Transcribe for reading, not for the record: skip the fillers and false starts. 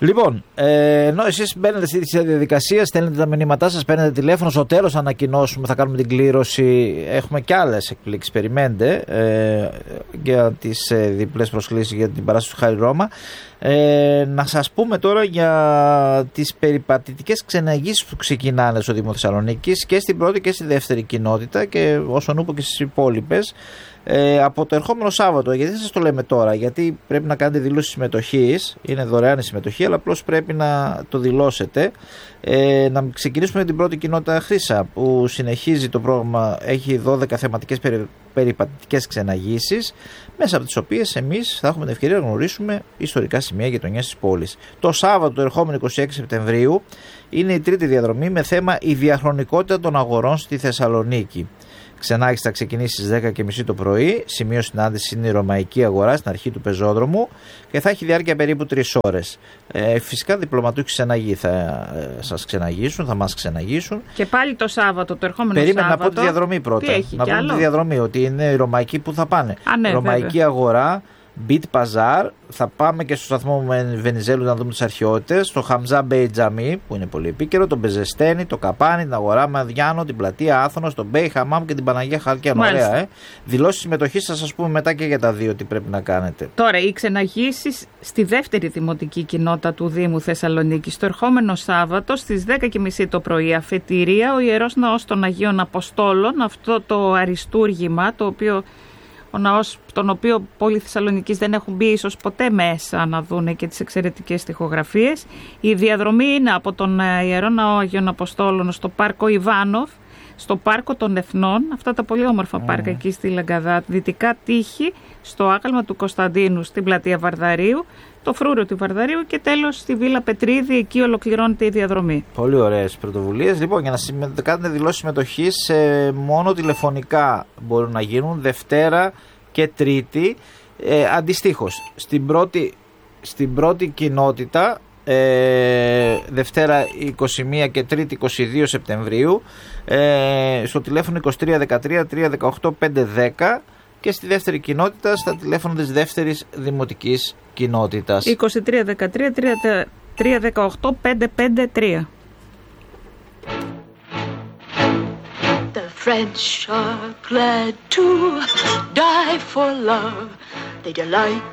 Λοιπόν, ενώ εσείς μπαίνετε στη διαδικασία, στέλνετε τα μηνύματά σας, παίρνετε τηλέφωνο, στο τέλος ανακοινώσουμε, θα κάνουμε την κλήρωση. Έχουμε και άλλες εκπλήξεις, περιμένετε, για τις διπλές προσκλήσεις για την παράσταση του Χάρη Ρώμα. Να σας πούμε τώρα για τις περιπατητικές ξεναγήσεις που ξεκινάνε στο Δήμο Θεσσαλονίκης και στην πρώτη και στη δεύτερη κοινότητα και όσον ούπο και στις υπόλοιπες. Από το ερχόμενο Σάββατο, γιατί σας το λέμε τώρα, γιατί πρέπει να κάνετε δήλωση συμμετοχής, είναι δωρεάν η συμμετοχή, αλλά απλώς πρέπει να το δηλώσετε. Να ξεκινήσουμε με την πρώτη κοινότητα Χρύσα, που συνεχίζει το πρόγραμμα, έχει 12 θεματικές περιπατητικές ξεναγήσεις, μέσα από τις οποίες εμείς θα έχουμε την ευκαιρία να γνωρίσουμε ιστορικά σημεία γειτονιάς της πόλης. Το Σάββατο, το ερχόμενο 26 Σεπτεμβρίου, είναι η τρίτη διαδρομή με θέμα η διαχρονικότητα των αγορών στη Θεσσαλονίκη. Ξενάγηση θα ξεκινήσει στις 10.30 το πρωί. Σημείο συνάντηση είναι η Ρωμαϊκή Αγορά στην αρχή του πεζόδρομου και θα έχει διάρκεια περίπου 3 ώρες. Φυσικά διπλωματούχοι ξεναγοί θα σας ξεναγήσουν, θα μας ξεναγήσουν. Και πάλι το Σάββατο, το ερχόμενο Σάββατο. Περίμενα να πω τη διαδρομή πρώτα. Να πούμε τη διαδρομή, ότι είναι η Ρωμαϊκή που θα πάνε. Ναι, Ρωμαϊκή βέβαια. Αγορά, Beat Bazaar, θα πάμε και στο σταθμό Βενιζέλου να δούμε τους αρχαιότητες, το Χαμζά Μπέι Τζαμί που είναι πολύ επίκαιρο, τον Μπεζεστένη, το Καπάνι, την Αγορά Μαδιάνο, την Πλατεία Άθωνος, τον Μπέι Χαμάμ και την Παναγία Χαλκιάνου. Ωραία, Δηλώσεις συμμετοχής θα σας πούμε μετά και για τα δύο τι πρέπει να κάνετε. Τώρα, οι ξεναγήσεις στη δεύτερη δημοτική κοινότητα του Δήμου Θεσσαλονίκης, το ερχόμενο Σάββατο στις 10.30 το πρωί, αφετηρία, ο Ιερός Ναός των Αγίων Αποστόλων, αυτό το αριστούργημα, το οποίο. Ο ναός, τον οποίο πολλοί Θεσσαλονικείς δεν έχουν μπει ίσως ποτέ μέσα να δούνε και τις εξαιρετικές στιχογραφίες. Η διαδρομή είναι από τον Ιερό Ναό Αγίων Αποστόλων στο Πάρκο Ιβάνοφ, στο Πάρκο των Εθνών, αυτά τα πολύ όμορφα πάρκα εκεί στη Λαγκαδά, δυτικά τείχη, στο άγαλμα του Κωνσταντίνου στην Πλατεία Βαρδαρίου, το Φρούριο του Βαρδαρίου και τέλος στη Βίλα Πετρίδη, εκεί ολοκληρώνεται η διαδρομή. Πολύ ωραίες πρωτοβουλίες. Λοιπόν, για να κάνετε δηλώσεις συμμετοχής, μόνο τηλεφωνικά μπορούν να γίνουν Δευτέρα και Τρίτη. Αντιστοίχως, στην πρώτη κοινότητα, Δευτέρα 21 και Τρίτη 22 Σεπτεμβρίου, στο τηλέφωνο 2313 318 510 και στη δεύτερη κοινότητα στα τηλέφωνα της δεύτερης δημοτικής κοινότητας. 2313 318 553. The French are glad to die for love. They delight